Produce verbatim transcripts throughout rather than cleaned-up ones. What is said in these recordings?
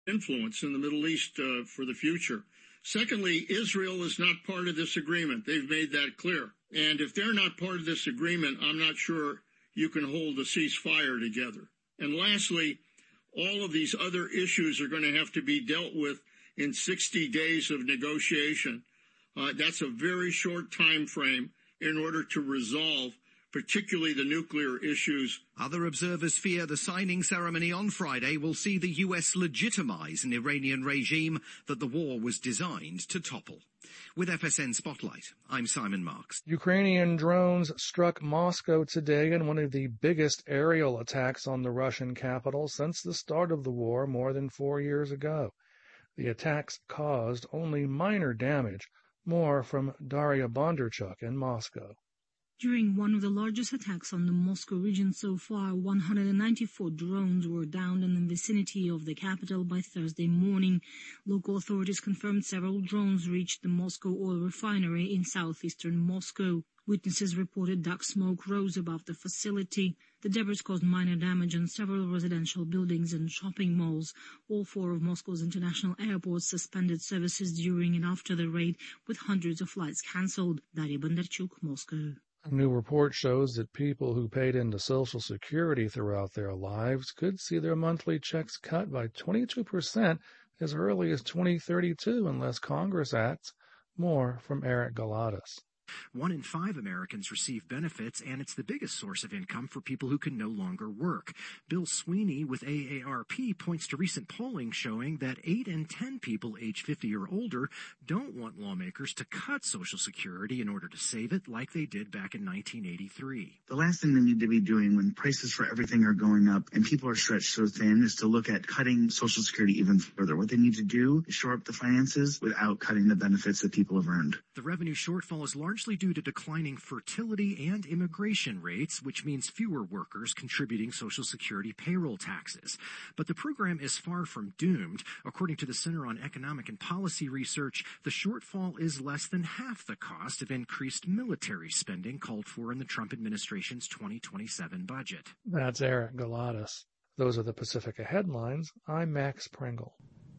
influence in the Middle East uh, for the future. Secondly, Israel is not part of this agreement. They've made that clear. And if they're not part of this agreement, I'm not sure you can hold a ceasefire together. And lastly, all of these other issues are going to have to be dealt with in sixty days of negotiation. Uh, that's a very short time frame in order to resolve particularly the nuclear issues. Other observers fear the signing ceremony on Friday will see the U S legitimize an Iranian regime that the war was designed to topple. With F S N Spotlight, I'm Simon Marks. Ukrainian drones struck Moscow today in one of the biggest aerial attacks on the Russian capital since the start of the war more than four years ago. The attacks caused only minor damage. More from Daria Bondarchuk in Moscow. During one of the largest attacks on the Moscow region so far, one hundred ninety-four drones were downed in the vicinity of the capital by Thursday morning. Local authorities confirmed several drones reached the Moscow oil refinery in southeastern Moscow. Witnesses reported dark smoke rose above the facility. The debris caused minor damage on several residential buildings and shopping malls. All four of Moscow's international airports suspended services during and after the raid, with hundreds of flights cancelled. Daria Bondarchuk, Moscow. A new report shows that people who paid into Social Security throughout their lives could see their monthly checks cut by twenty-two percent as early as twenty thirty-two unless Congress acts. More from Eric Galatas. One in five Americans receive benefits, and it's the biggest source of income for people who can no longer work. Bill Sweeney with A A R P points to recent polling showing that eight in ten people age fifty or older don't want lawmakers to cut Social Security in order to save it like they did back in nineteen eighty-three. The last thing they need to be doing when prices for everything are going up and people are stretched so thin is to look at cutting Social Security even further. What they need to do is shore up the finances without cutting the benefits that people have earned. The revenue shortfall is largely due to declining fertility and immigration rates, which means fewer workers contributing Social Security payroll taxes. But the program is far from doomed. According to the Center on Economic and Policy Research, the shortfall is less than half the cost of increased military spending called for in the Trump administration's twenty twenty-seven budget. That's Eric Galatas. Those are the Pacifica headlines. I'm Max Pringle.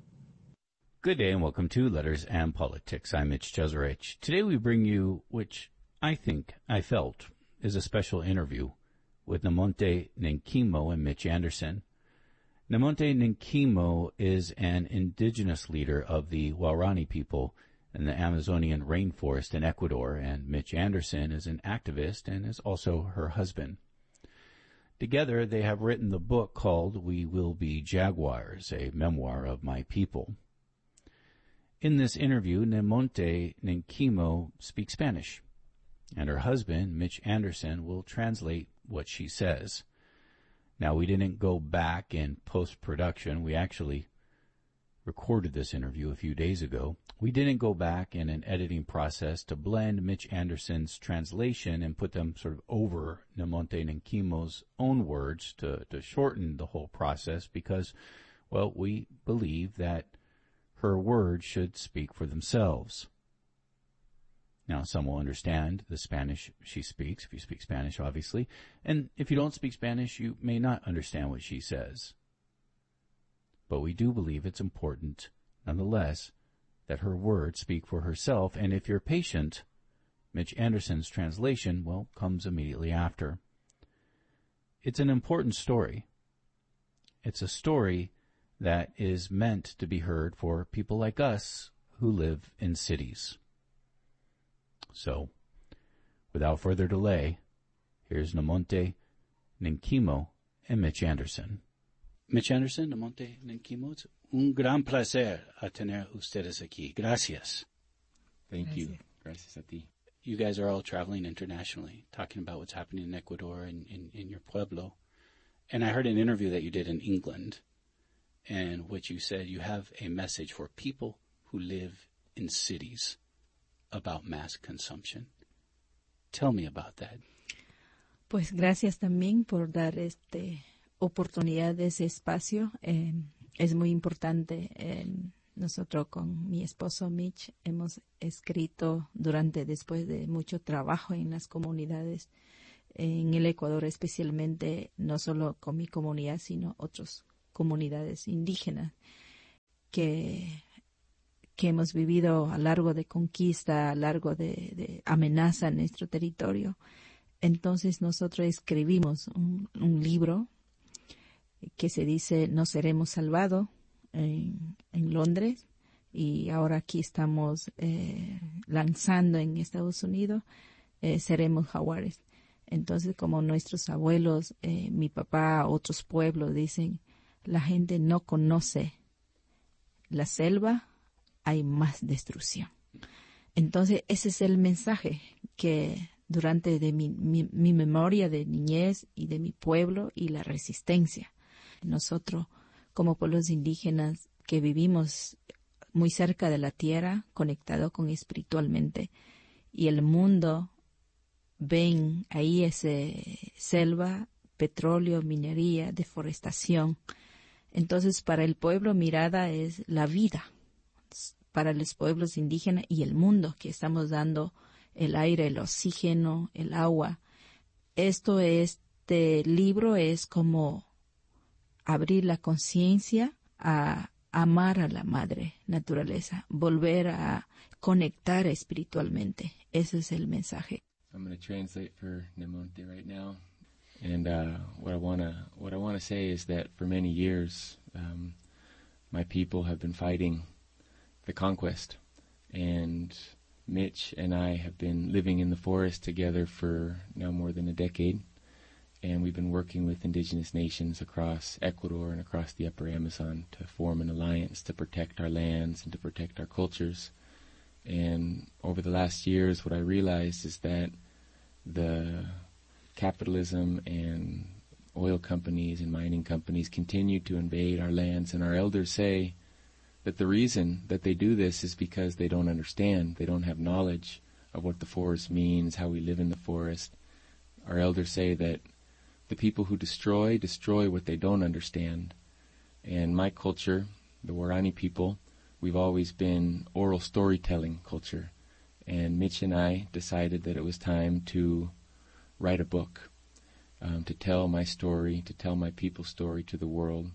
Good day and welcome to Letters and Politics. I'm Mitch Jeserich. Today we bring you, which I think, I felt, is a special interview with Namonte Ninkimo and Mitch Anderson. Namonte Ninkimo is an indigenous leader of the Waorani people in the Amazonian rainforest in Ecuador, and Mitch Anderson is an activist and is also her husband. Together they have written the book called We Will Be Jaguars, a memoir of my people. In this interview, Namonte Ninkimo speaks Spanish, and her husband, Mitch Anderson, will translate what she says. Now, we didn't go back in post-production. We actually recorded this interview a few days ago. We didn't go back in an editing process to blend Mitch Anderson's translation and put them sort of over Namonte Ninkimo's own words to, to shorten the whole process because, well, we believe that her words should speak for themselves. Now, some will understand the Spanish she speaks, if you speak Spanish, obviously. And if you don't speak Spanish, you may not understand what she says. But we do believe it's important, nonetheless, that her words speak for herself. And if you're patient, Mitch Anderson's translation, well, comes immediately after. It's an important story. It's a story that is meant to be heard for people like us who live in cities. So, without further delay, here's Namonte Ninkimo and Mitch Anderson. Mitch Anderson, Namonte Ninkimo, it's un gran placer a tener ustedes aquí. Gracias. Thank Gracias. you. Gracias a ti. You guys are all traveling internationally, talking about what's happening in Ecuador and in, in your pueblo. And I heard an interview that you did in England, in which you said you have a message for people who live in cities about mass consumption. Tell me about that. Pues gracias también por dar este oportunidad de ese espacio. Eh, es muy importante. Eh, nosotros con mi esposo Mitch hemos escrito durante, después de mucho trabajo en las comunidades, en el Ecuador especialmente, no solo con mi comunidad, sino otras comunidades indígenas. que, que hemos vivido a lo largo de conquista, a lo largo de, de amenaza en nuestro territorio. Entonces nosotros escribimos un, un libro que se dice No seremos salvados en, en Londres, y ahora aquí estamos eh, lanzando en Estados Unidos eh, Seremos Jaguares. Entonces, como nuestros abuelos, eh, mi papá, otros pueblos dicen, la gente no conoce la selva, hay más destrucción. Entonces, ese es el mensaje que durante de mi, mi, mi memoria de niñez y de mi pueblo y la resistencia. Nosotros, como pueblos indígenas que vivimos muy cerca de la tierra, conectados con espiritualmente, y el mundo ven ahí ese selva, petróleo, minería, deforestación. Entonces, para el pueblo mirada es la vida, para los pueblos indígenas y el mundo que estamos dando el aire, el oxígeno, el agua. Esto, este libro es como abrir la conciencia a amar a la madre naturaleza, volver a conectar espiritualmente. Ese es el mensaje. I'm going to translate for Nemonte right now, and uh, what I want to what I want to say is that for many years, um, my people have been fighting the conquest, and Mitch and I have been living in the forest together for now more than a decade, and we've been working with indigenous nations across Ecuador and across the upper Amazon to form an alliance to protect our lands and to protect our cultures. And over the last years, what I realized is that the capitalism and oil companies and mining companies continue to invade our lands, and our elders say that the reason that they do this is because they don't understand. They don't have knowledge of what the forest means, how we live in the forest. Our elders say that the people who destroy, destroy what they don't understand. And my culture, the Waorani people, we've always been oral storytelling culture. And Mitch and I decided that it was time to write a book, um, to tell my story, to tell my people's story to the world.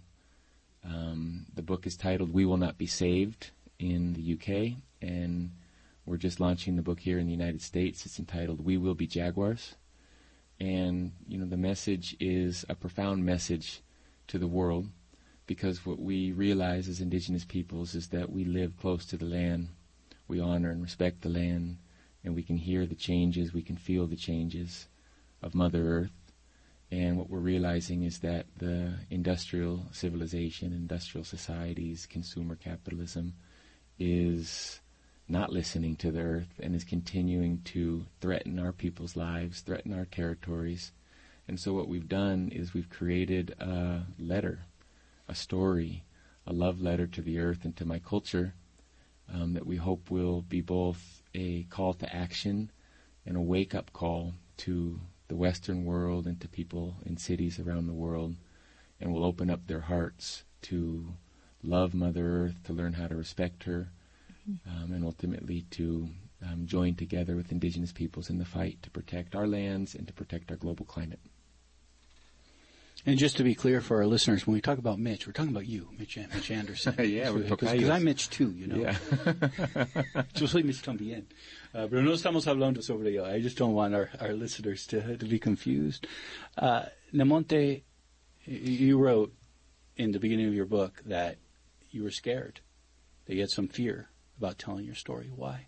Um, the book is titled We Will Not Be Saved in the U K, and we're just launching the book here in the United States. It's entitled We Will Be Jaguars. And, you know, the message is a profound message to the world, because what we realize as indigenous peoples is that we live close to the land. We honor and respect the land, and we can hear the changes, we can feel the changes of Mother Earth. And what we're realizing is that the industrial civilization, industrial societies, consumer capitalism is not listening to the earth and is continuing to threaten our people's lives, threaten our territories. And so what we've done is we've created a letter, a story, a love letter to the earth and to my culture, um, that we hope will be both a call to action and a wake-up call to the Western world and to people in cities around the world, and will open up their hearts to love Mother Earth, to learn how to respect her, um, and ultimately to um, join together with indigenous peoples in the fight to protect our lands and to protect our global climate. And just to be clear for our listeners, when we talk about Mitch, we're talking about you, Mitch, Mitch Anderson. Yeah, we're Because I'm Mitch too, you know. Yeah. Yo soy Mitch también. Uh, pero no estamos hablando sobre yo. I just don't want our, our listeners to, to be confused. Uh, Nemonte, you wrote in the beginning of your book that you were scared, that you had some fear about telling your story. Why?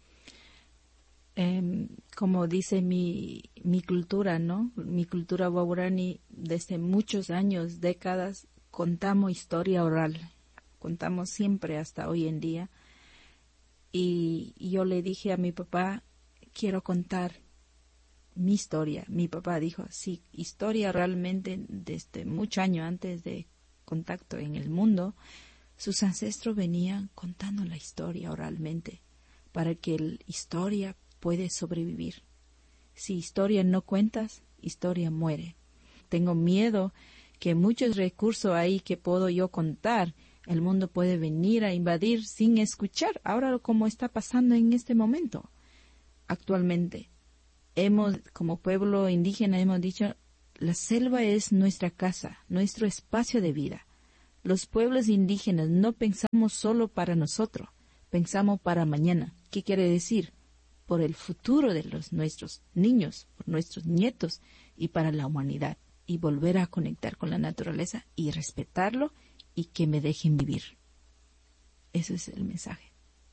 Eh, como dice mi, mi cultura, ¿no? Mi cultura waorani, desde muchos años, décadas, contamos historia oral. Contamos siempre hasta hoy en día. Y yo le dije a mi papá, quiero contar mi historia. Mi papá dijo, sí, historia realmente desde mucho años antes de contacto en el mundo, sus ancestros venían contando la historia oralmente para que la historia puede sobrevivir. Si historia no cuentas, historia muere. Tengo miedo que muchos recursos ahí que puedo yo contar, el mundo puede venir a invadir sin escuchar. Ahora como está pasando en este momento. Actualmente, hemos, como pueblo indígena, hemos dicho, la selva es nuestra casa, nuestro espacio de vida. Los pueblos indígenas no pensamos solo para nosotros, pensamos para mañana. ¿Qué quiere decir? Por el futuro de los nuestros niños, por nuestros nietos y para la humanidad. Y volver a conectar con la naturaleza y respetarlo y que me dejen vivir. Ese es el mensaje.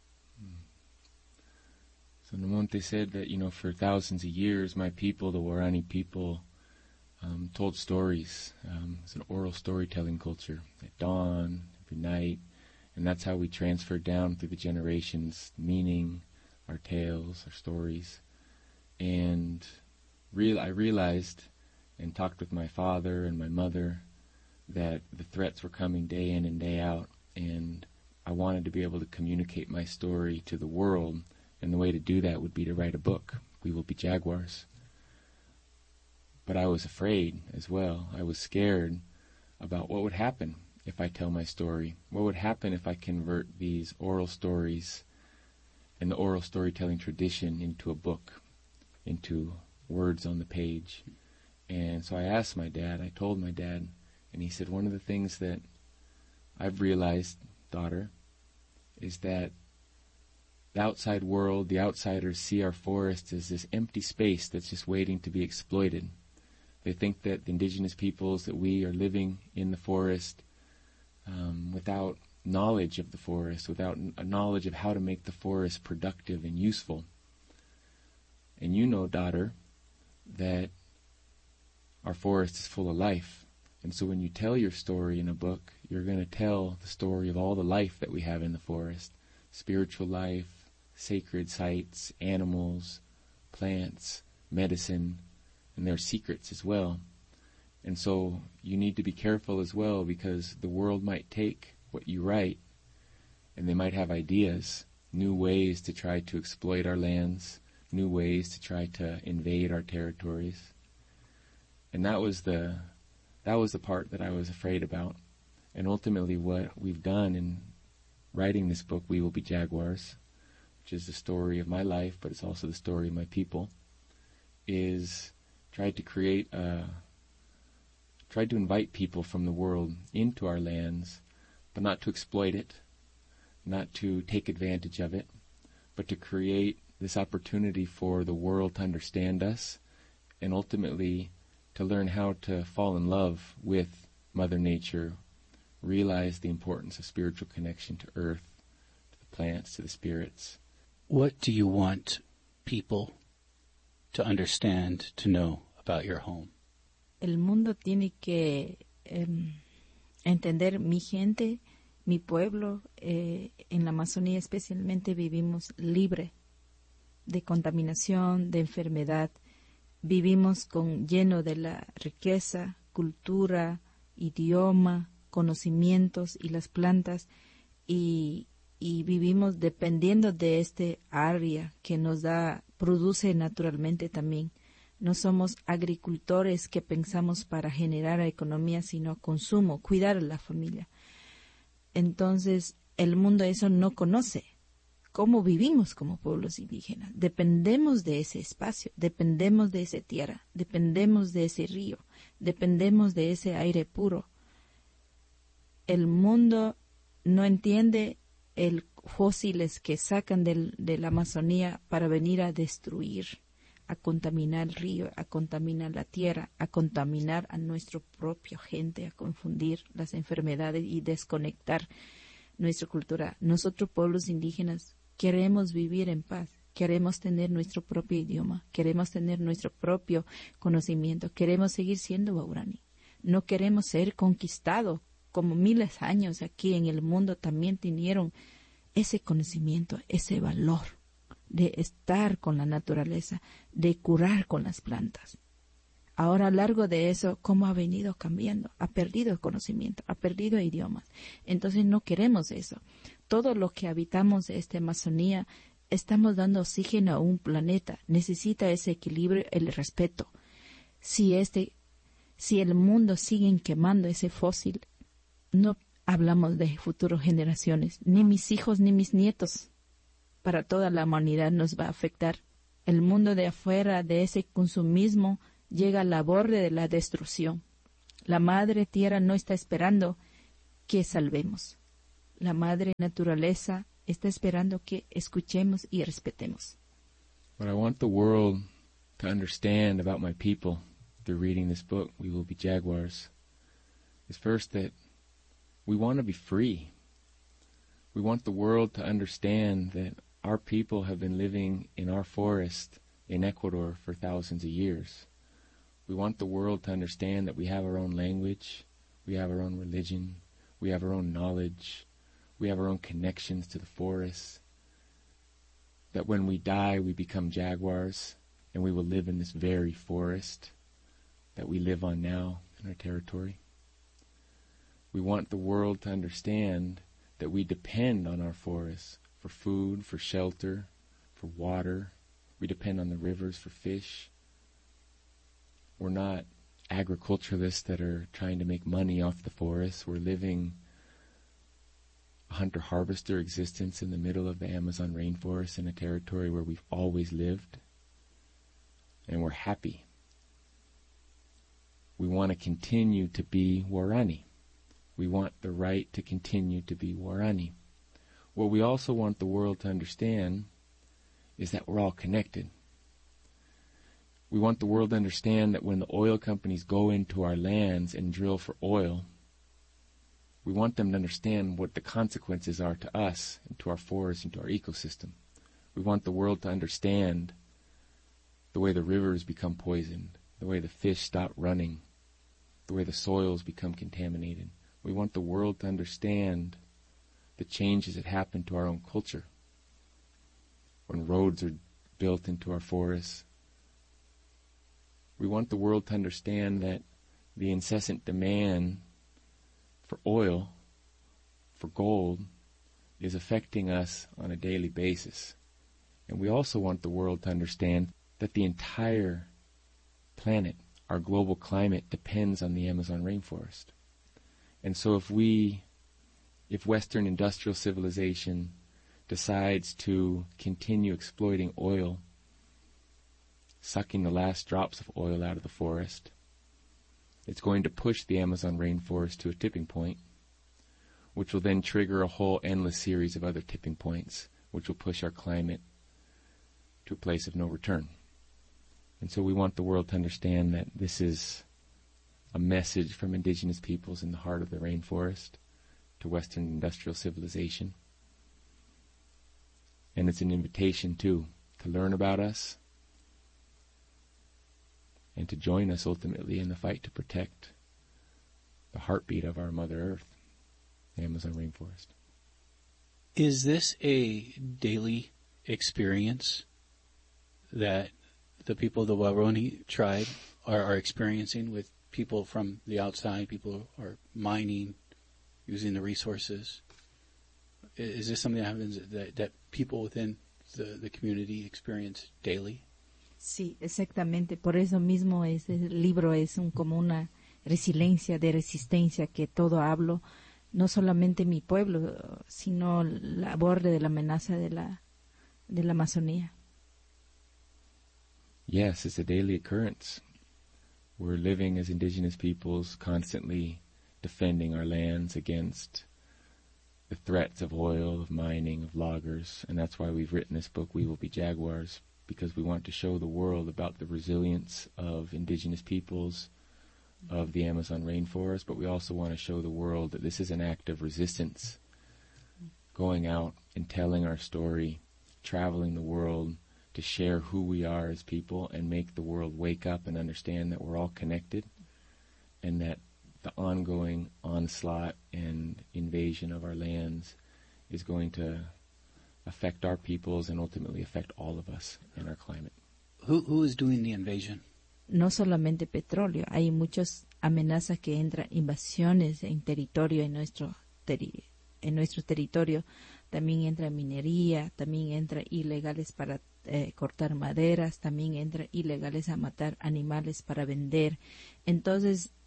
So Namonte said that, you know, for thousands of years, my people, the Waorani people, um, told stories. Um, it's an oral storytelling culture at dawn, every night, and that's how we transferred down through the generations meaning, our tales, our stories. And real, I realized and talked with my father and my mother that the threats were coming day in and day out, and I wanted to be able to communicate my story to the world, and the way to do that would be to write a book, We Will Be Jaguars. But I was afraid as well. I was scared about what would happen if I tell my story. What would happen if I convert these oral stories and the oral storytelling tradition into a book, into words on the page. And so I asked my dad, I told my dad, and he said, one of the things that I've realized, daughter, is that the outside world, the outsiders see our forests as this empty space that's just waiting to be exploited. They think that the indigenous peoples, that we are living in the forest um, without knowledge of the forest, without a knowledge of how to make the forest productive and useful. And you know, daughter, that our forest is full of life. And so when you tell your story in a book, you're going to tell the story of all the life that we have in the forest. Spiritual life, sacred sites, animals, plants, medicine, and their secrets as well. And so you need to be careful as well, because the world might take what you write and they might have ideas, new ways to try to exploit our lands, new ways to try to invade our territories. And that was the that was the part that I was afraid about. And ultimately what we've done in writing this book, We Will Be Jaguars, which is the story of my life, but it's also the story of my people, is tried to create a, tried to invite people from the world into our lands, but not to exploit it, not to take advantage of it, but to create this opportunity for the world to understand us and ultimately to learn how to fall in love with Mother Nature, realize the importance of spiritual connection to earth, to the plants, to the spirits. What do you want people to understand, to know about your home? El mundo tiene que eh, entender, mi gente, mi pueblo, eh, en la Amazonía especialmente vivimos libre de contaminación, de enfermedad. Vivimos con lleno de la riqueza, cultura, idioma, conocimientos y las plantas, y, y vivimos dependiendo de este área que nos da, produce naturalmente también. No somos agricultores que pensamos para generar economía, sino consumo, cuidar a la familia. Entonces, el mundo eso no conoce. ¿Cómo vivimos como pueblos indígenas? Dependemos de ese espacio, dependemos de esa tierra, dependemos de ese río, dependemos de ese aire puro. El mundo no entiende el fósiles que sacan del, de la Amazonía para venir a destruir, a contaminar el río, a contaminar la tierra, a contaminar a nuestra propia gente, a confundir las enfermedades y desconectar nuestra cultura. Nosotros, pueblos indígenas, queremos vivir en paz, queremos tener nuestro propio idioma, queremos tener nuestro propio conocimiento, queremos seguir siendo Waorani. No queremos ser conquistados, como miles de años aquí en el mundo también tenieron ese conocimiento, ese valor de estar con la naturaleza, de curar con las plantas. Ahora, a lo largo de eso, ¿cómo ha venido cambiando? Ha perdido conocimiento, ha perdido idiomas. Entonces no queremos eso. Todo lo que habitamos de esta Amazonía, estamos dando oxígeno a un planeta. Necesita ese equilibrio, el respeto. Si este, si el mundo sigue quemando ese fósil, no hablamos de futuras generaciones, ni mis hijos ni mis nietos. Para toda la humanidad nos va a afectar. El mundo de afuera de ese consumismo llega al borde de la destrucción. La madre tierra no está esperando que salvemos. La madre naturaleza está esperando que escuchemos y respetemos. What I want the world to understand about my people through reading this book, We Will Be Jaguars, is first that we want to be free. We want the world to understand that our people have been living in our forest in Ecuador for thousands of years. We want the world to understand that we have our own language, we have our own religion, we have our own knowledge, we have our own connections to the forest, that when we die we become jaguars and we will live in this very forest that we live on now in our territory. We want the world to understand that we depend on our forests for food, for shelter, for water. We depend on the rivers for fish. We're not agriculturalists that are trying to make money off the forest. We're living a hunter-harvester existence in the middle of the Amazon rainforest in a territory where we've always lived. And we're happy. We want to continue to be Guarani. We want the right to continue to be Guarani. What we also want the world to understand is that we're all connected. We want the world to understand that when the oil companies go into our lands and drill for oil, we want them to understand what the consequences are to us and to our forests and to our ecosystem. We want the world to understand the way the rivers become poisoned, the way the fish stop running, the way the soils become contaminated. We want the world to understand the changes that happen to our own culture when roads are built into our forests. We want the world to understand that the incessant demand for oil, for gold, is affecting us on a daily basis. And we also want the world to understand that the entire planet, our global climate, depends on the Amazon rainforest. And so if we, if Western industrial civilization decides to continue exploiting oil, sucking the last drops of oil out of the forest, it's going to push the Amazon rainforest to a tipping point, which will then trigger a whole endless series of other tipping points, which will push our climate to a place of no return. And so we want the world to understand that this is a message from indigenous peoples in the heart of the rainforest to Western industrial civilization. And it's an invitation, too, to learn about us and to join us ultimately in the fight to protect the heartbeat of our Mother Earth, the Amazon rainforest. Is this a daily experience that the people of the Waorani tribe are, are experiencing with people from the outside? People are mining, using the resources. Is this something that happens that, that people within the, the community experience daily? Sí, exactamente. Por eso mismo este libro es un, como una resiliencia de resistencia que todo hablo, no solamente mi pueblo, sino la borde de la amenaza de la de la Amazonía. Yes, it's a daily occurrence. We're living as indigenous peoples, constantly defending our lands against the threats of oil, of mining, of loggers, and that's why we've written this book, We Will Be Jaguars, because we want to show the world about the resilience of indigenous peoples of the Amazon rainforest, but we also want to show the world that this is an act of resistance, going out and telling our story, traveling the world to share who we are as people and make the world wake up and understand that we're all connected and that the ongoing onslaught and invasion of our lands is going to affect our peoples and ultimately affect all of us and our climate. Who, who is doing the invasion? No solamente petróleo, hay muchas amenazas que entran, invasiones en territorio, en nuestro, teri, en nuestro territorio, también entra minería, también entra ilegales para eh, cortar maderas, también entra ilegales a matar animales para vender. Entonces,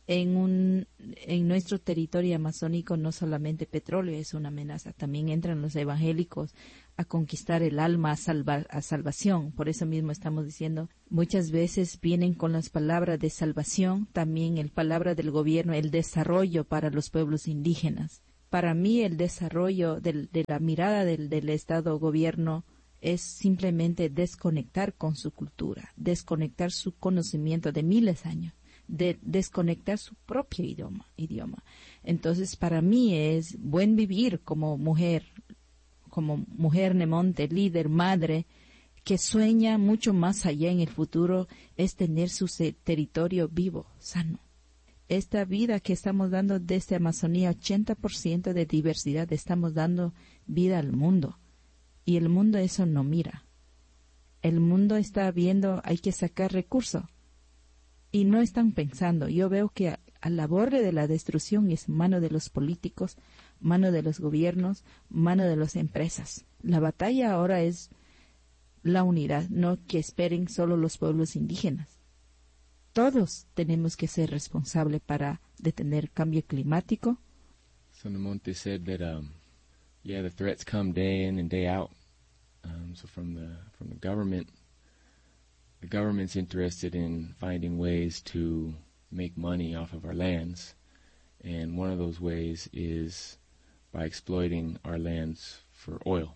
En, un, en nuestro territorio amazónico no solamente petróleo es una amenaza, también entran los evangélicos a conquistar el alma, a, salvar, a salvación. Por eso mismo estamos diciendo, muchas veces vienen con las palabras de salvación, también el palabra del gobierno, el desarrollo para los pueblos indígenas. Para mí el desarrollo del, de la mirada del, del Estado-gobierno es simplemente desconectar con su cultura, desconectar su conocimiento de miles de años, de desconectar su propio idioma, idioma. Entonces, para mí es buen vivir como mujer, como mujer Nemonte, líder, madre, que sueña mucho más allá en el futuro, es tener su territorio vivo, sano. Esta vida que estamos dando desde Amazonía, ochenta por ciento de diversidad, estamos dando vida al mundo. Y el mundo eso no mira. El mundo está viendo, hay que sacar recursos. Y no están pensando. Yo veo que a, a la borde de la destrucción es mano de los políticos, mano de los gobiernos, mano de las empresas. La batalla ahora es la unidad, no que esperen solo los pueblos indígenas. Todos tenemos que ser responsables para detener el cambio climático. So Nemonte said that, um, yeah, the threats come day in and day out. Um, so from the from the government, the government's interested in finding ways to make money off of our lands, and one of those ways is by exploiting our lands for oil.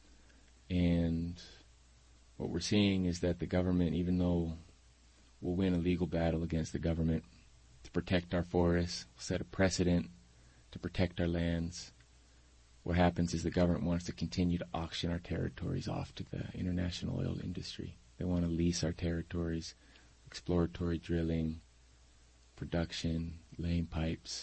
And what we're seeing is that the government, even though we'll win a legal battle against the government to protect our forests, set a precedent to protect our lands, what happens is the government wants to continue to auction our territories off to the international oil industry. They want to lease our territories, exploratory drilling, production, laying pipes.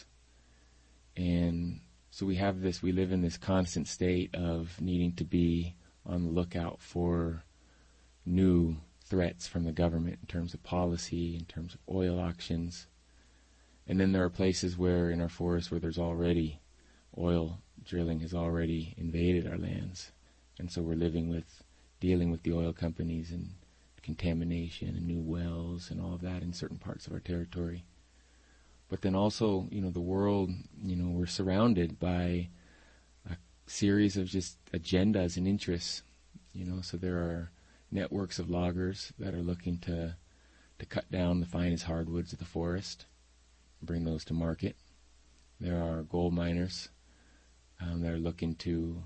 And so we have this, we live in this constant state of needing to be on the lookout for new threats from the government in terms of policy, in terms of oil auctions. And then there are places where in our forests where there's already oil drilling has already invaded our lands. And so we're living with, dealing with the oil companies and contamination and new wells and all of that in certain parts of our territory. But then also, you know, the world, you know, we're surrounded by a series of just agendas and interests, you know, so there are networks of loggers that are looking to to cut down the finest hardwoods of the forest, bring those to market. There are gold miners um, that are looking to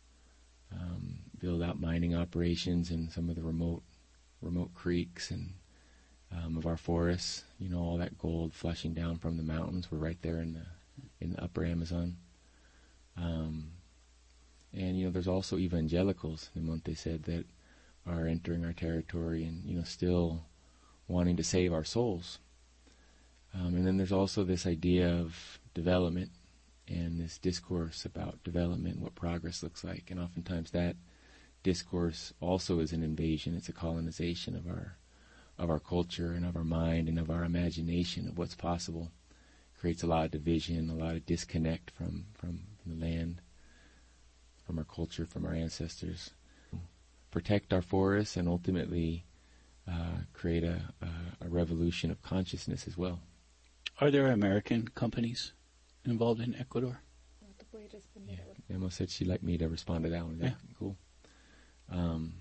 um, build out mining operations in some of the remote remote creeks and um, of our forests. You know, all that gold flushing down from the mountains. We're right there in the in the upper Amazon. Um, and you know, there's also evangelicals, Nemonte said, that are entering our territory and, you know, still wanting to save our souls. Um, and then there's also this idea of development and this discourse about development, what progress looks like. And oftentimes that discourse also is an invasion. It's a colonization of our of our culture and of our mind and of our imagination of what's possible. Creates a lot of division, a lot of disconnect from, from the land, from our culture, from our ancestors. Protect our forests and ultimately uh, create a, a, a revolution of consciousness as well. Are there American companies involved in Ecuador? Yeah. Emma said she'd like me to respond to that one. Is that Yeah. cool? Um,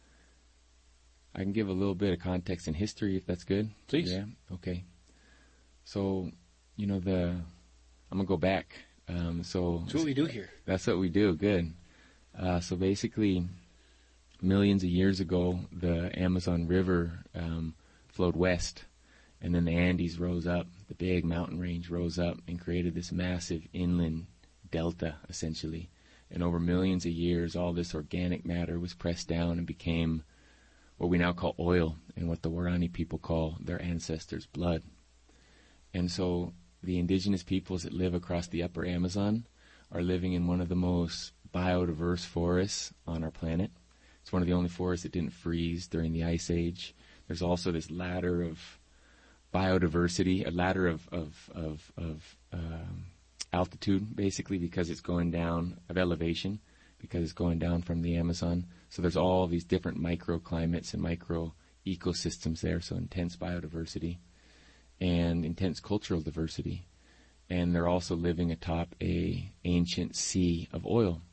I can give a little bit of context and history if that's good. Please. Yeah. Okay. So, you know, the I'm gonna go back. Um, so That's what we do here. That's what we do. Good. Uh, so basically, millions of years ago, the Amazon River um, flowed west, and then the Andes rose up. The big mountain range rose up and created this massive inland delta, essentially. And over millions of years, all this organic matter was pressed down and became what we now call oil, and what the Waorani people call their ancestors' blood. And so the indigenous peoples that live across the upper Amazon are living in one of the most biodiverse forests on our planet. It's one of the only forests that didn't freeze during the Ice Age. There's also this ladder of biodiversity, a ladder of of of, of um, altitude, basically, because it's going down, of elevation, because it's going down from the Amazon. So there's all these different microclimates and micro ecosystems there, so intense biodiversity. and intense cultural diversity. And they're also living atop a ancient sea of oil.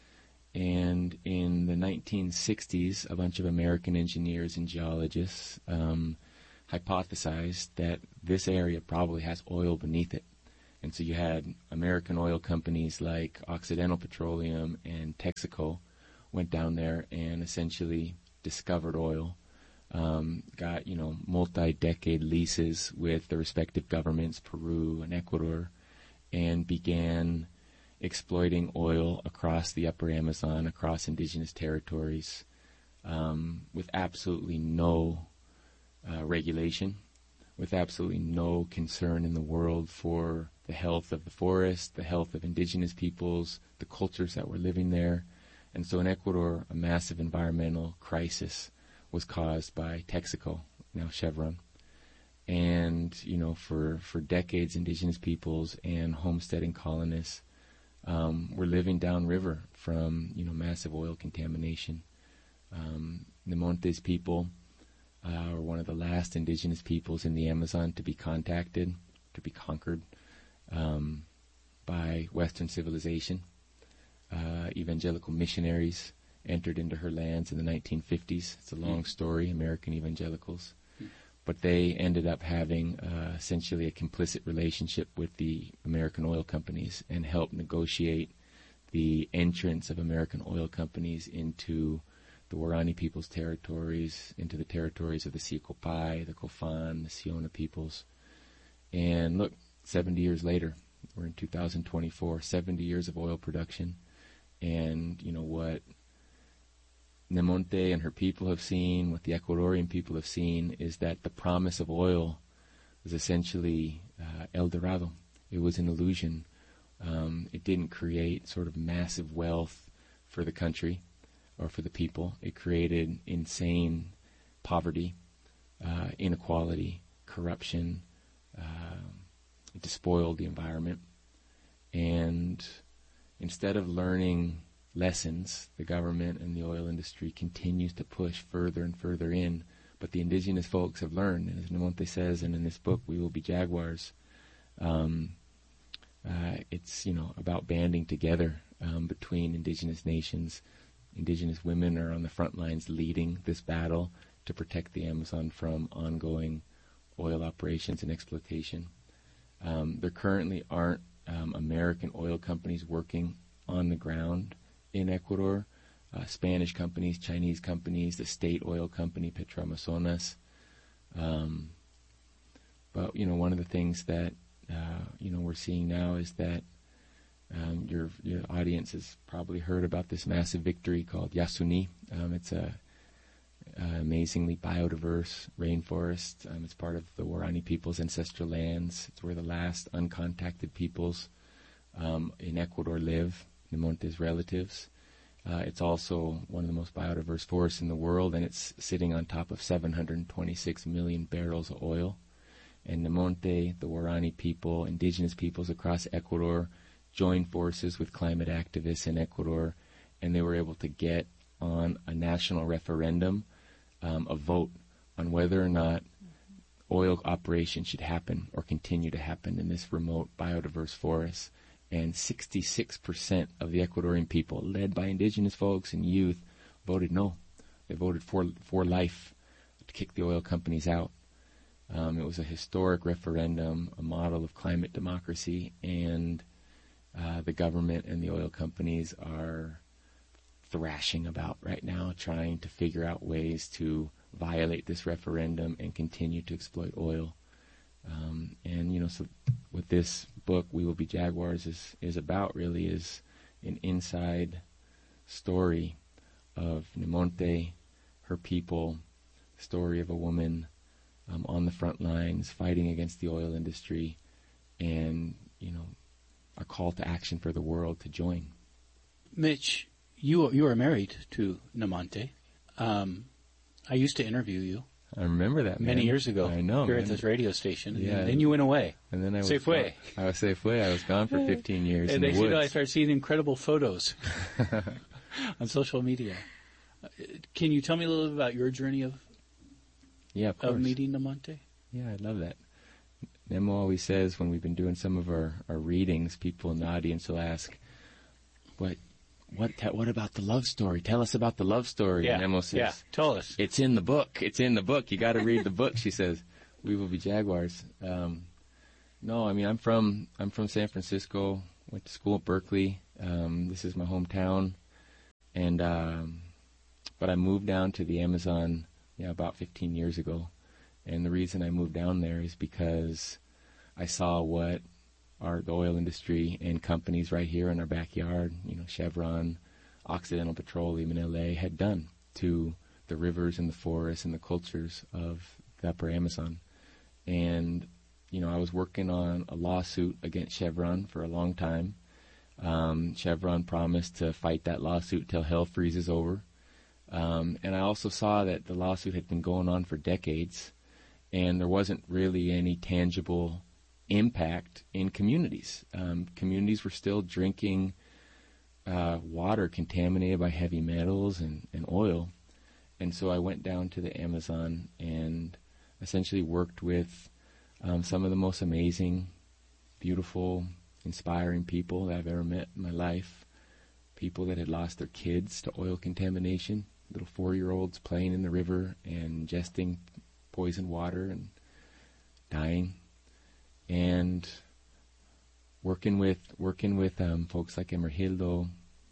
And in the nineteen sixties, a bunch of American engineers and geologists um, hypothesized that this area probably has oil beneath it. And so you had American oil companies like Occidental Petroleum and Texaco went down there and essentially discovered oil, um, got, you know, multi-decade leases with the respective governments, Peru and Ecuador, and began exploiting oil across the upper Amazon, across indigenous territories, um, with absolutely no uh, regulation, with absolutely no concern in the world for the health of the forest, the health of indigenous peoples, the cultures that were living there. And so in Ecuador, a massive environmental crisis was caused by Texaco, now Chevron. And, you know, for, for decades, indigenous peoples and homesteading colonists um, were living downriver from, you know, massive oil contamination. Um, Nemontes people uh, were one of the last indigenous peoples in the Amazon to be contacted, to be conquered um, by Western civilization. Uh, evangelical missionaries entered into her lands in the nineteen fifties. It's a long story, American evangelicals. But they ended up having uh, essentially a complicit relationship with the American oil companies and helped negotiate the entrance of American oil companies into the Waorani people's territories, into the territories of the Siakopai, the Kofan, the Siona peoples. And look, seventy years later, we're in two thousand twenty-four, seventy years of oil production. And, you know, what Nemonte and her people have seen, what the Ecuadorian people have seen, is that the promise of oil was essentially uh, El Dorado. It was an illusion. Um, it didn't create sort of massive wealth for the country or for the people. It created insane poverty, uh, inequality, corruption. Uh, it despoiled the environment. And instead of learning lessons, the government and the oil industry continues to push further and further in. But the indigenous folks have learned, and as Nemonte says, and in this book, We Will Be Jaguars, um, uh, it's, you know, about banding together um, between indigenous nations. Indigenous women are on the front lines leading this battle to protect the Amazon from ongoing oil operations and exploitation. Um, there currently aren't um, American oil companies working on the ground in Ecuador. Uh, Spanish companies, Chinese companies, the state oil company Petroamazonas. Um, but, you know, one of the things that, uh, you know, we're seeing now is that um, your your audience has probably heard about this massive victory called Yasuni. Um, it's a, a amazingly biodiverse rainforest. Um, it's part of the Waorani people's ancestral lands. It's where the last uncontacted peoples um, in Ecuador live, Nemonte's relatives. Uh, it's also one of the most biodiverse forests in the world, and it's sitting on top of seven hundred twenty-six million barrels of oil. And Nemonte, the Waorani people, indigenous peoples across Ecuador, joined forces with climate activists in Ecuador, and they were able to get on a national referendum um, a vote on whether or not oil operations should happen or continue to happen in this remote biodiverse forest. And sixty-six percent of the Ecuadorian people, led by indigenous folks and youth, voted no. They voted for for life, to kick the oil companies out. Um, it was a historic referendum, a model of climate democracy, and uh, the government and the oil companies are thrashing about right now, trying to figure out ways to violate this referendum and continue to exploit oil. Um, and, you know, so what this book, We Will Be Jaguars, is, is about really is an inside story of Nemonte, her people, story of a woman um, on the front lines fighting against the oil industry, and, you know, a call to action for the world to join. Mitch, you you are married to Nemonte. Um, I used to interview you. I remember that, man. Many years ago. I know, Here man. at this radio station. Yeah. And then you went away. And then I was Safeway. gone. I was Safeway. I was gone for fifteen years and in next the you know, I woods. started seeing incredible photos on social media. Uh, Can you tell me a little bit about your journey of Yeah, of course. of meeting Nemonte? Yeah, I love that. Nemo always says when we've been doing some of our, our readings, people in the audience will ask, what what te- what about the love story? Tell us about the love story. Yeah, and Nemo says, yeah, tell us. It's in the book. It's in the book. You got to read the book, she says. We Will Be Jaguars. Um, no, I mean, I'm from I'm from San Francisco, went to school at Berkeley. Um, this is my hometown. And um, but I moved down to the Amazon yeah, about fifteen years ago. And the reason I moved down there is because I saw what our the oil industry and companies right here in our backyard, you know, Chevron, Occidental Petroleum in L A had done to the rivers and the forests and the cultures of the upper Amazon. And, you know, I was working on a lawsuit against Chevron for a long time. Um, Chevron promised to fight that lawsuit till hell freezes over. Um, and I also saw that the lawsuit had been going on for decades, and there wasn't really any tangible impact in communities. Um, communities were still drinking uh, water contaminated by heavy metals and, and oil. And so I went down to the Amazon and essentially worked with um, some of the most amazing, beautiful, inspiring people that I've ever met in my life. People that had lost their kids to oil contamination, little four-year-olds playing in the river and ingesting poisoned water and dying. And working with working with um, folks like Emergildo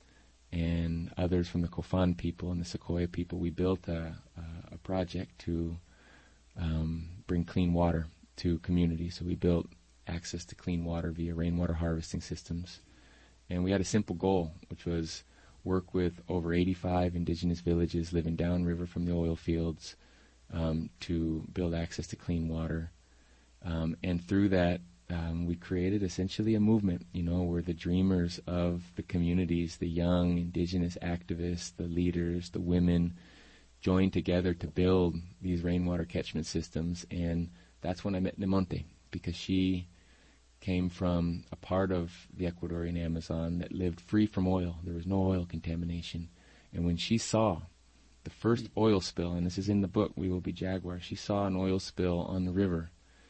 and others from the Cofan people and the Sequoia people, we built a, a, a project to um, bring clean water to communities. So we built access to clean water via rainwater harvesting systems. And we had a simple goal, which was work with over eighty-five indigenous villages living downriver from the oil fields um, to build access to clean water. Um, and through that, um, we created essentially a movement, you know, where the dreamers of the communities, the young indigenous activists, the leaders, the women, joined together to build these rainwater catchment systems. And that's when I met Nemonte, because she came from a part of the Ecuadorian Amazon that lived free from oil. There was no oil contamination. And when she saw the first oil spill, and this is in the book, We Will Be Jaguars, she saw an oil spill on the river.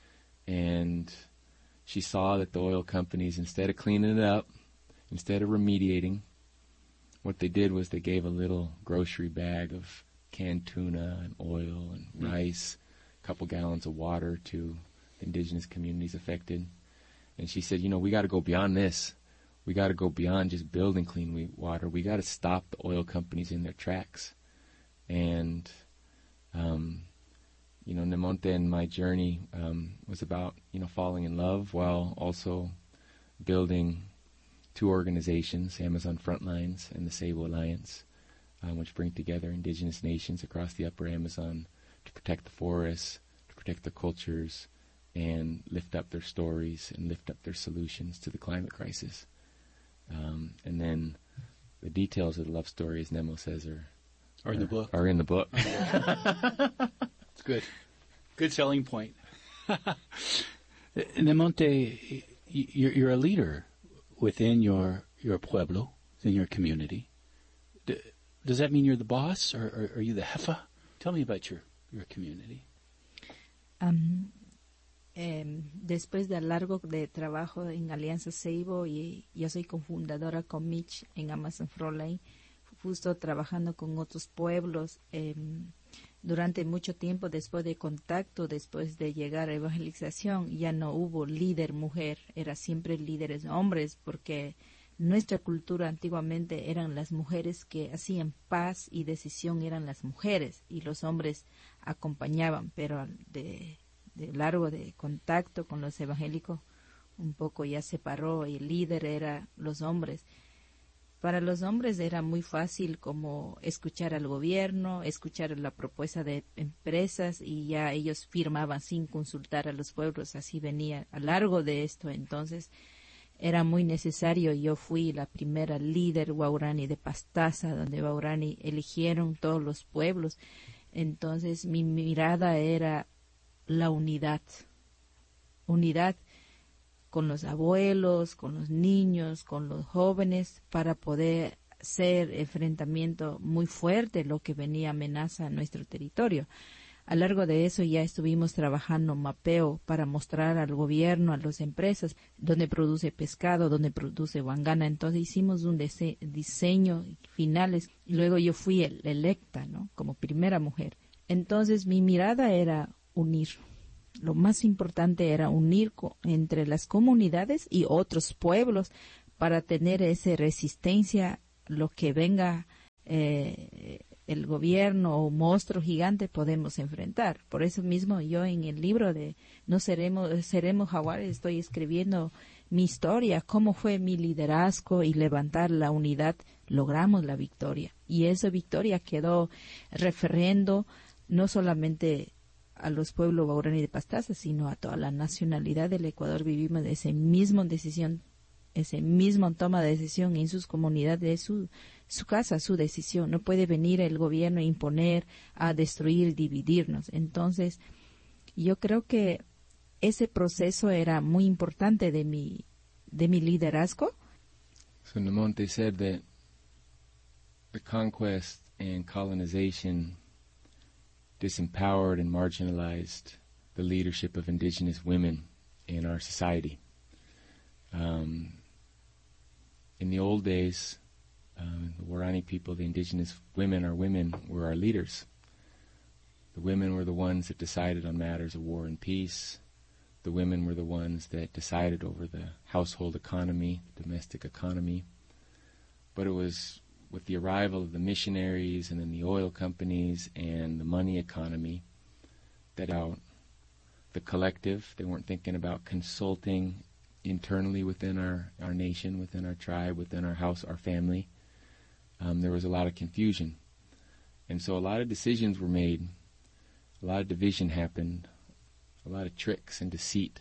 And she saw that the oil companies, instead of cleaning it up, instead of remediating, what they did was they gave a little grocery bag of canned tuna and oil and mm. rice, a couple gallons of water to the indigenous communities affected. And she said, you know, we got to go beyond this. We got to go beyond just building clean water. We got to stop the oil companies in their tracks. And, um, you know, Nemonte and my journey um, was about, you know, falling in love while also building two organizations, Amazon Frontlines and the Seibo Alliance, um, which bring together indigenous nations across the upper Amazon to protect the forests, to protect their cultures, and lift up their stories and lift up their solutions to the climate crisis. Um, and then the details of the love story, as Nemo says, are, are in the book. Are in the book. It's good. Good selling point. Nemonte, you're, you're a leader within your, your pueblo, within your community. D- does that mean you're the boss, or, or are you the jefa? Tell me about your, your community. Um, eh, después de largo de trabajo en Alianza Seibo, y yo soy cofundadora con Mitch en Amazon Frontline, justo trabajando con otros pueblos. Eh, durante mucho tiempo, después de contacto, después de llegar a evangelización, ya no hubo líder mujer, era siempre líderes hombres, porque nuestra cultura antiguamente eran las mujeres que hacían paz y decisión, eran las mujeres, y los hombres acompañaban, pero de, de largo de contacto con los evangélicos, un poco ya se paró, y el líder era los hombres. Para los hombres era muy fácil como escuchar al gobierno, escuchar la propuesta de empresas, y ya ellos firmaban sin consultar a los pueblos. Así venía a largo de esto. Entonces era muy necesario. Yo fui la primera líder Waurani de Pastaza, donde Waurani eligieron todos los pueblos. Entonces mi mirada era la unidad. Unidad con los abuelos, con los niños, con los jóvenes, para poder hacer enfrentamiento muy fuerte lo que venía amenaza a nuestro territorio. a largo de eso ya estuvimos trabajando mapeo para mostrar al gobierno, a las empresas, donde produce pescado, donde produce guangana. Entonces hicimos un dise- diseño finales. Y luego yo fui el, electa, ¿no? Como primera mujer. Entonces mi mirada era unir. Lo más importante era unir co- entre las comunidades y otros pueblos para tener esa resistencia, lo que venga eh, el gobierno o monstruo gigante podemos enfrentar. Por eso mismo yo en el libro de No seremos, seremos jaguares estoy escribiendo mi historia, cómo fue mi liderazgo y levantar la unidad, logramos la victoria. Y esa victoria quedó referendo no solamente a los pueblos guaraní de Pastaza, sino a toda la nacionalidad del Ecuador. Vivimos de esa misma decisión, ese mismo toma de decisión en sus comunidades, de su, su casa, su decisión. No puede venir el gobierno a imponer, a destruir, dividirnos. Entonces, yo creo que ese proceso era muy importante de mi, de mi liderazgo. So Namonte said that the conquest and colonization disempowered and marginalized the leadership of indigenous women in our society. Um, in the old days, um, the Waorani people, the indigenous women, our women, were our leaders. The women were the ones that decided on matters of war and peace. The women were the ones that decided over the household economy, domestic economy. But it was with the arrival of the missionaries and then the oil companies and the money economy that out the collective. They weren't thinking about consulting internally within our, our nation, within our tribe, within our house, our family. Um, there was a lot of confusion. And so a lot of decisions were made. A lot of division happened. A lot of tricks and deceit.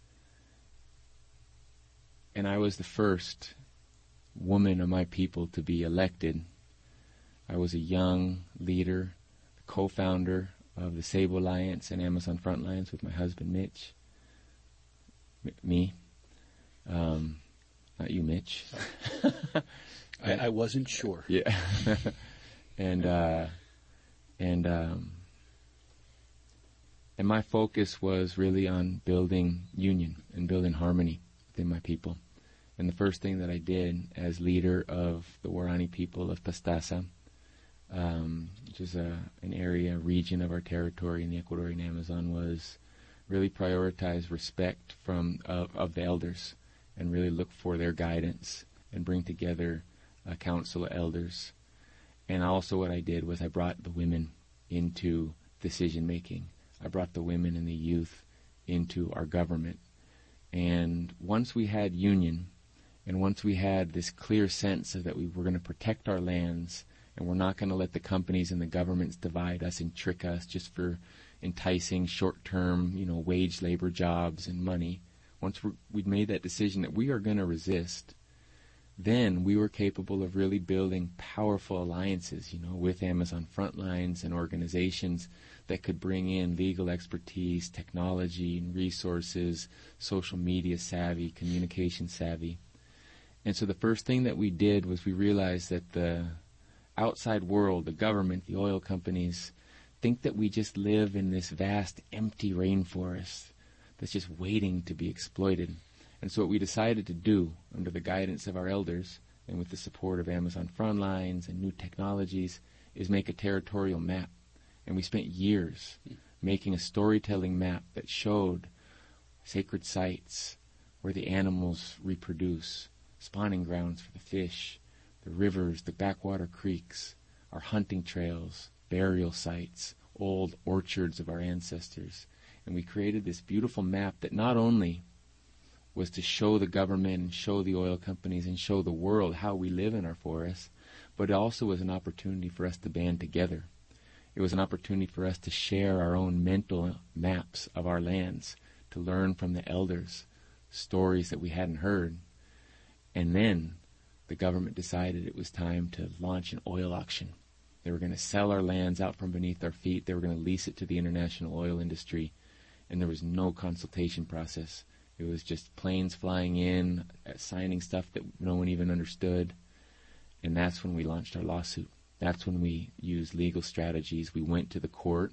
And I was the first woman of my people to be elected. I was a young leader, co-founder of the Sabo Alliance and Amazon Frontlines with my husband Mitch. M- me. Um, not you, Mitch. I, I wasn't sure. Yeah. and uh, and um, and my focus was really on building union and building harmony within my people. And the first thing that I did as leader of the Waorani people of Pastaza, um, which is a, an area, a region of our territory in the Ecuadorian Amazon, was really prioritize respect from of, of the elders and really look for their guidance and bring together a council of elders. And also what I did was I brought the women into decision making. I brought the women and the youth into our government. And once we had union, and once we had this clear sense of that we were going to protect our lands, and we're not going to let the companies and the governments divide us and trick us just for enticing short-term, you know, wage labor jobs and money. Once we're, we'd made that decision that we are going to resist, then we were capable of really building powerful alliances, you know, with Amazon Frontlines and organizations that could bring in legal expertise, technology and resources, social media savvy, communication savvy. And so the first thing that we did was we realized that the outside world, the government, the oil companies, think that we just live in this vast, empty rainforest that's just waiting to be exploited. And so what we decided to do, under the guidance of our elders and with the support of Amazon Frontlines and new technologies, is make a territorial map. And we spent years making a storytelling map that showed sacred sites where the animals reproduce, spawning grounds for the fish, the rivers, the backwater creeks, our hunting trails, burial sites, old orchards of our ancestors. And we created this beautiful map that not only was to show the government and show the oil companies and show the world how we live in our forests, but it also was an opportunity for us to band together. It was an opportunity for us to share our own mental maps of our lands, to learn from the elders stories that we hadn't heard. And then the government decided it was time to launch an oil auction. They were going to sell our lands out from beneath our feet. They were going to lease it to the international oil industry. And there was no consultation process. It was just planes flying in, signing stuff that no one even understood. And that's when we launched our lawsuit. That's when we used legal strategies. We went to the court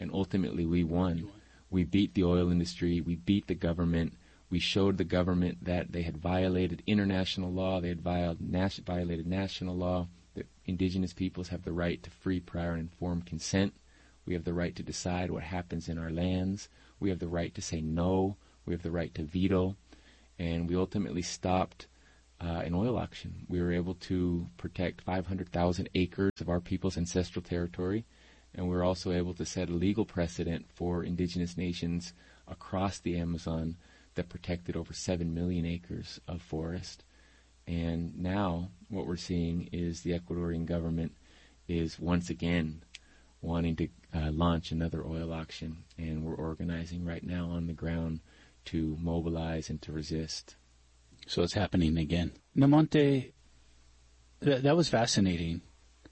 And ultimately, we won. We beat the oil industry. We beat the government. We showed the government that they had violated international law. They had violated, nas- violated national law. That indigenous peoples have the right to free, prior, and informed consent. We have the right to decide what happens in our lands. We have the right to say no. We have the right to veto. And we ultimately stopped uh, an oil auction. We were able to protect five hundred thousand acres of our people's ancestral territory. And we were also able to set a legal precedent for indigenous nations across the Amazon that protected over seven million acres of forest. And now what we're seeing is the Ecuadorian government is once again wanting to uh, launch another oil auction, and we're organizing right now on the ground to mobilize and to resist. So it's happening again. Namonte, th- that was fascinating.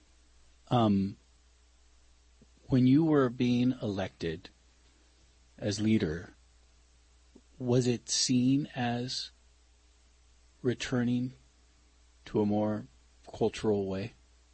Um, when you were being elected as leader, was it seen as returning to a more cultural way?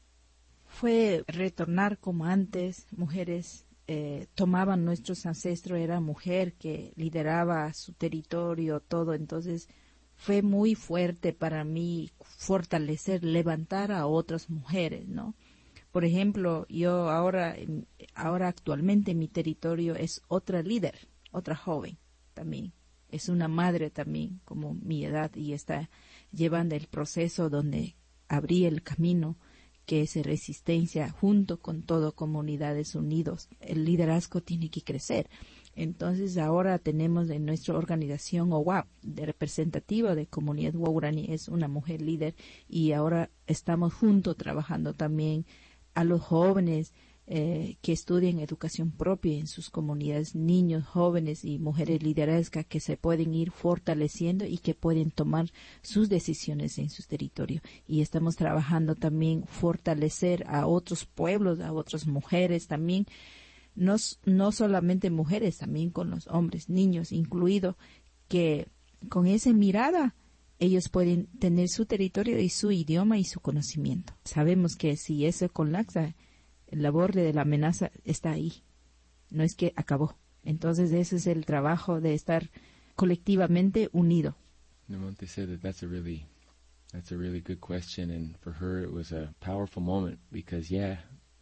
Fue retornar como antes, mujeres eh, tomaban nuestros ancestros, era mujer que lideraba su territorio, todo, entonces fue muy fuerte para mí fortalecer, levantar a otras mujeres, ¿no? Por ejemplo, yo ahora, ahora actualmente mi territorio es otra líder, otra joven también. Es una madre también, como mi edad, y está llevando el proceso donde abrí el camino, que es resistencia, junto con todo Comunidades Unidas. El liderazgo tiene que crecer. Entonces ahora tenemos en nuestra organización O W A P, de representativa de Comunidad Waurani, es una mujer líder, y ahora estamos juntos trabajando también a los jóvenes Eh, que estudien educación propia en sus comunidades, niños, jóvenes y mujeres liderescas que se pueden ir fortaleciendo y que pueden tomar sus decisiones en su territorio. Y estamos trabajando también fortalecer a otros pueblos, a otras mujeres también, no, no solamente mujeres, también con los hombres, niños incluidos, que con esa mirada ellos pueden tener su territorio y su idioma y su conocimiento. Sabemos que si eso colapsa, el borde de la amenaza está ahí, no es que acabó. Entonces ese es el trabajo de estar colectivamente unido. Namonte said that that's a really, that's a really good question, and for her it was a powerful moment because, yeah,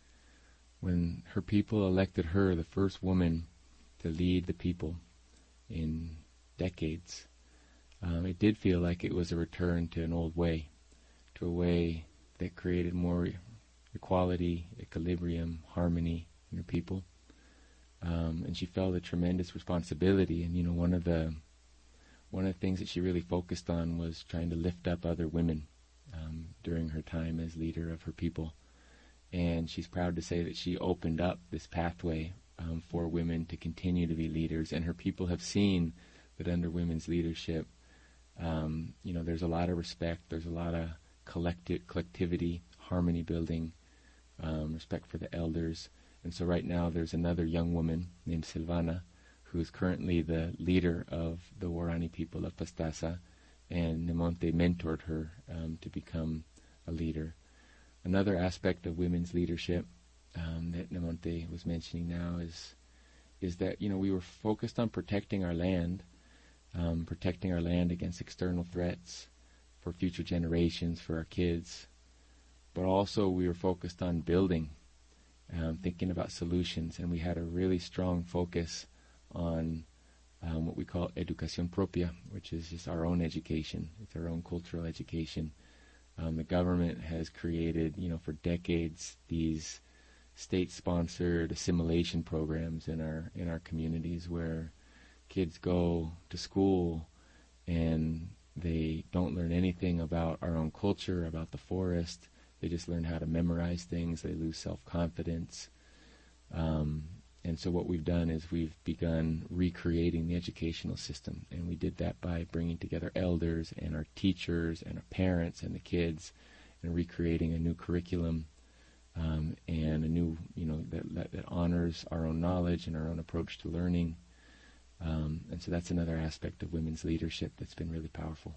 when her people elected her, the first woman to lead the people in decades, um, it did feel like it was a return to an old way, to a way that created more equality, equilibrium, harmony in her people. Um, and she felt a tremendous responsibility. And, you know, one of the one of the things that she really focused on was trying to lift up other women um, during her time as leader of her people. And she's proud to say that she opened up this pathway um, for women to continue to be leaders. And her people have seen that under women's leadership, um, you know, there's a lot of respect, there's a lot of collective collectivity, harmony building, Um, respect for the elders. And so right now there's another young woman named Silvana who is currently the leader of the Waurani people of Pastaza, and Namonte mentored her um, to become a leader. Another aspect of women's leadership um, that Namonte was mentioning now is is that, you know, we were focused on protecting our land, um, protecting our land against external threats for future generations, for our kids. But also we were focused on building, um, thinking about solutions, and we had a really strong focus on um, what we call educación propia, which is just our own education. It's our own cultural education. Um, the government has created, you know, for decades these state-sponsored assimilation programs in our in our communities where kids go to school and they don't learn anything about our own culture, about the forest. They just learn how to memorize things. They lose self-confidence. Um, and so what we've done is we've begun recreating the educational system. And we did that by bringing together elders and our teachers and our parents and the kids and recreating a new curriculum um, and a new, you know, that, that, that honors our own knowledge and our own approach to learning. Um, and so that's another aspect of women's leadership that's been really powerful.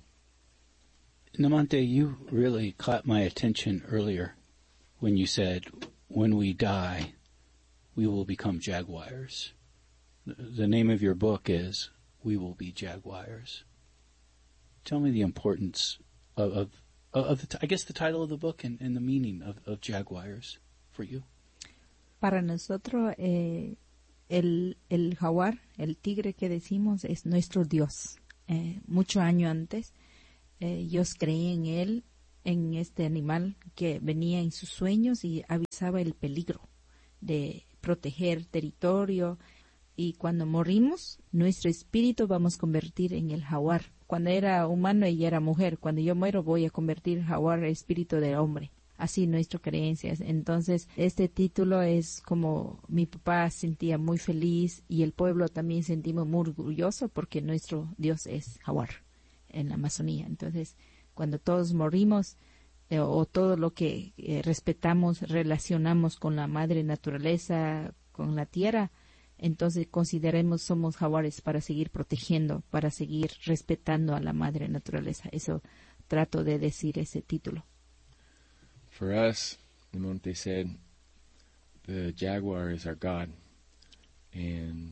Namonte, you really caught my attention earlier when you said, when we die, we will become jaguars. The name of your book is We Will Be Jaguars. Tell me the importance of, of, of the, I guess, the title of the book and, and the meaning of, of jaguars for you. Para nosotros, eh, el, el jaguar, el tigre que decimos, es nuestro Dios. Eh, muchos años antes, eh, Dios creía en él, en este animal que venía en sus sueños y avisaba el peligro de proteger territorio. Y cuando morimos, nuestro espíritu vamos a convertir en el jaguar. Cuando era humano, ella era mujer. Cuando yo muero, voy a convertir jaguar en espíritu de hombre. Así nuestras creencias. Entonces, este título es como mi papá sentía muy feliz y el pueblo también sentimos muy orgulloso porque nuestro Dios es jaguar en la Amazonía. Entonces, cuando todos morimos eh, o todo lo que eh, respetamos, relacionamos con la madre naturaleza, con la tierra, entonces consideremos somos jaguares para seguir protegiendo, para seguir respetando a la madre naturaleza. Eso trato de decir ese título. For us, Nemonte said, the jaguar is our God. And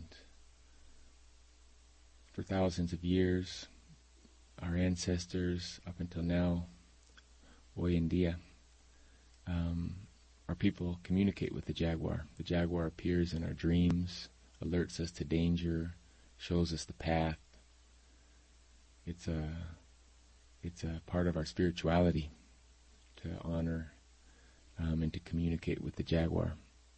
for thousands of years, our ancestors, up until now, hoy en día, um, our people communicate with the jaguar. The jaguar appears in our dreams, alerts us to danger, shows us the path. It's a, it's a part of our spirituality to honor um, and to communicate with the jaguar.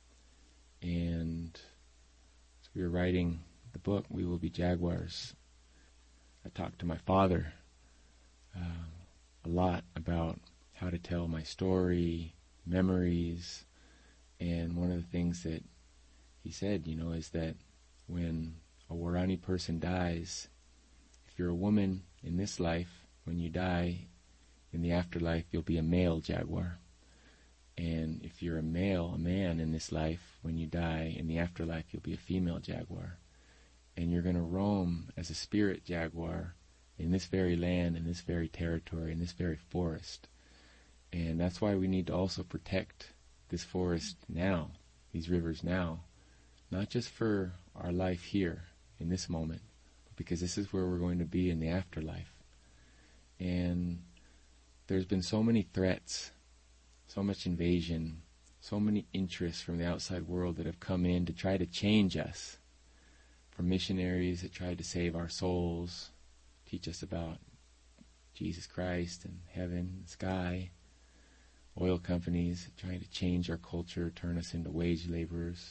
And as we were writing the book, We Will Be Jaguars, I talked to my father uh, a lot about how to tell my story, memories, and one of the things that he said, you know, is that when a Waorani person dies, if you're a woman in this life, when you die, in the afterlife, you'll be a male jaguar. And if you're a male, a man in this life, when you die, in the afterlife, you'll be a female jaguar. And you're going to roam as a spirit jaguar in this very land, in this very territory, in this very forest. And that's why we need to also protect this forest now, these rivers now, not just for our life here in this moment, but because this is where we're going to be in the afterlife. And there's been so many threats, so much invasion, so many interests from the outside world that have come in to try to change us, from missionaries that tried to save our souls, teach us about Jesus Christ and heaven and sky, oil companies trying to change our culture, turn us into wage laborers.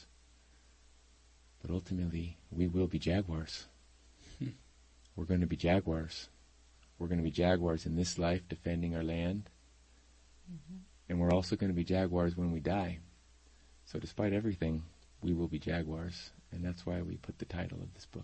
But ultimately, we will be jaguars. Hmm. We're going to be jaguars. We're going to be jaguars in this life, defending our land. Mm-hmm. And we're also going to be jaguars when we die. So despite everything, we will be jaguars. And that's why we put the title of this book.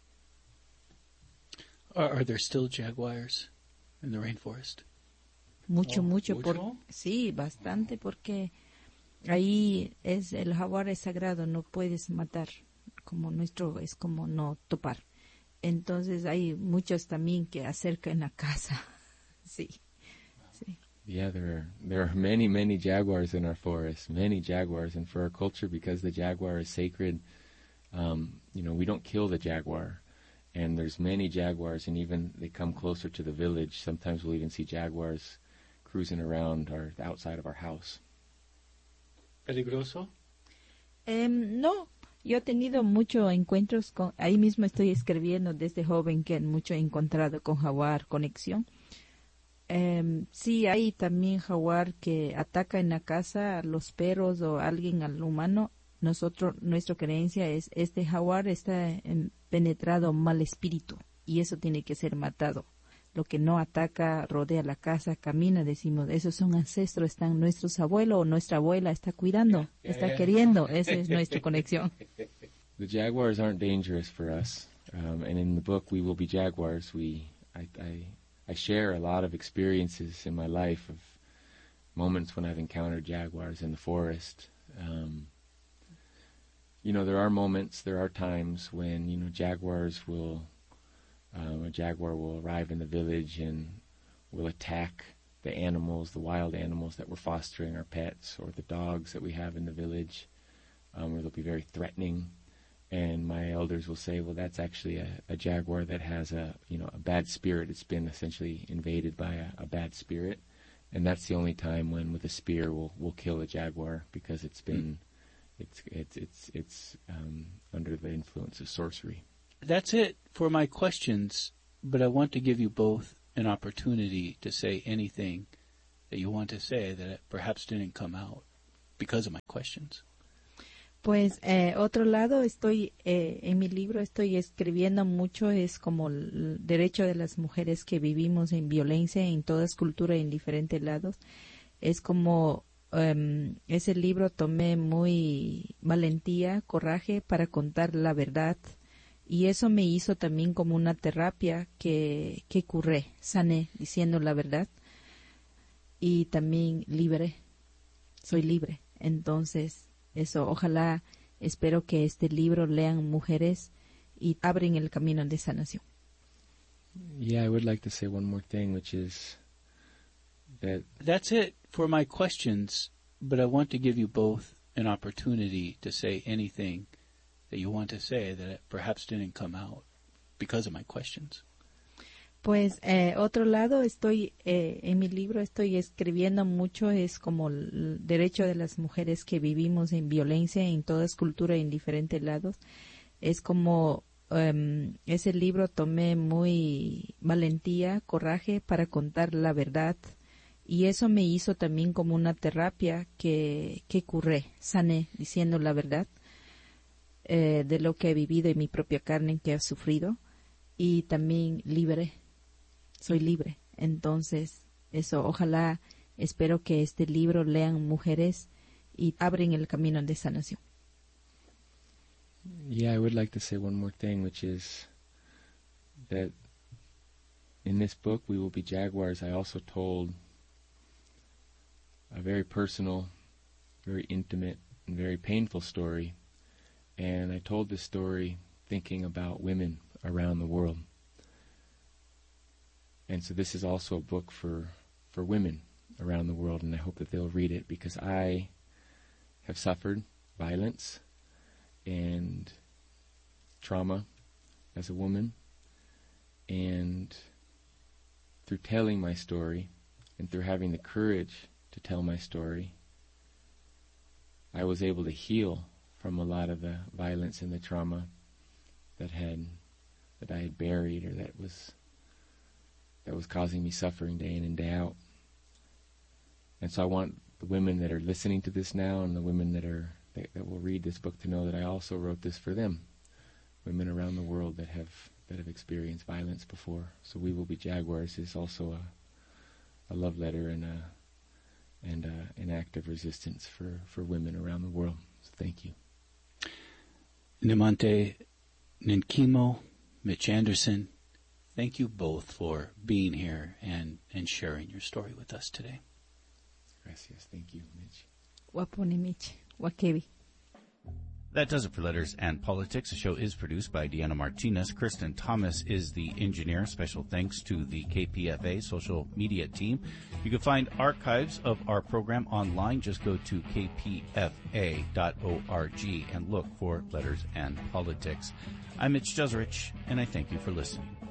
Are, are there still jaguars in the rainforest? Mucho, oh, mucho. mucho? Por, sí, bastante, porque ahí es el jaguar es sagrado, no puedes matar, como nuestro es como no topar. Entonces hay muchos también que acercan la casa. Sí, sí. Yeah, there are, there are many, many jaguars in our forest, many jaguars. And for our culture, because the jaguar is sacred, um, you know, we don't kill the jaguar. And there's many jaguars, and even they come closer to the village. Sometimes we'll even see jaguars cruising around or outside of our house. ¿Peligroso? Um, no, yo he tenido muchos encuentros con, ahí mismo estoy escribiendo desde joven que mucho he encontrado con jaguar, conexión. Um, sí, hay también jaguar que ataca en la casa a los perros o a alguien, al humano. Nosotros, nuestra creencia es, este jaguar está en, penetrado mal espíritu y eso tiene que ser matado. Lo que no ataca, rodea la casa, camina, decimos, esos son ancestros, están nuestros abuelos o nuestra abuela está cuidando, yeah, está yeah. queriendo. Esa es nuestra conexión. The jaguars aren't dangerous for us. Um, and in the book, We Will Be Jaguars, we, I, I, I share a lot of experiences in my life of moments when I've encountered jaguars in the forest. Um, you know, there are moments, there are times when, you know, jaguars will... Um, a jaguar will arrive in the village and will attack the animals, the wild animals that we're fostering, our pets, or the dogs that we have in the village. um, or they'll be very threatening. And my elders will say, well, that's actually a, a jaguar that has a, you know, a bad spirit. It's been essentially invaded by a, a bad spirit. And that's the only time when with a spear we'll, we'll kill a jaguar, because it's been, mm. it's, it's, it's, it's, um, under the influence of sorcery. That's it for my questions, but I want to give you both an opportunity to say anything that you want to say that perhaps didn't come out because of my questions. Pues, eh, otro lado, estoy, eh, en mi libro estoy escribiendo mucho, es como el derecho de las mujeres que vivimos en violencia en todas culturas y en diferentes lados. Es como, um, ese libro tomé muy valentía, coraje para contar la verdad. Y eso me hizo también como una terapia que, que curé, sané, diciendo la verdad. Y también libre, soy libre. Entonces, eso, ojalá, espero que este libro lean mujeres y abren el camino de sanación. Yeah, I would like to say one more thing, which is that... That's it for my questions, but I want to give you both an opportunity to say anything that you want to say that perhaps didn't come out because of my questions. Pues, eh, otro lado, estoy, eh, en mi libro estoy escribiendo mucho, es como el derecho de las mujeres que vivimos en violencia en todas culturas y en diferentes lados. Es como, um, ese libro tomé muy valentía, coraje para contar la verdad. Y eso me hizo también como una terapia que, que curé, sané, diciendo la verdad, eh, de lo que he vivido en mi propia carne, que he sufrido. Y también libre. Soy libre. Entonces, eso, ojalá, espero que este libro lean mujeres y abren el camino de sanación. Yeah, I would like to say one more thing, which is that in this book, We Will Be Jaguars, I also told a very personal, very intimate, and very painful story. And I told this story thinking about women around the world. And so this is also a book for, for women around the world, and I hope that they'll read it, because I have suffered violence and trauma as a woman, and through telling my story and through having the courage to tell my story, I was able to heal from a lot of the violence and the trauma that had that I had buried, or that was that was causing me suffering day in and day out. And so I want the women that are listening to this now, and the women that are that, that will read this book, to know that I also wrote this for them, women around the world that have that have experienced violence before. So We Will Be Jaguars is also a a love letter and a and a, an act of resistance for, for women around the world. So thank you. Nemonte Ninkimo, Mitch Anderson, thank you both for being here and, and sharing your story with us today. Gracias. Thank you, Mitch. Waponi Mitch. Wakebi. That does it for Letters and Politics. The show is produced by Deanna Martinez. Kristen Thomas is the engineer. Special thanks to the K P F A social media team. You can find archives of our program online. Just go to k p f a dot org and look for Letters and Politics. I'm Mitch Jeserich, and I thank you for listening.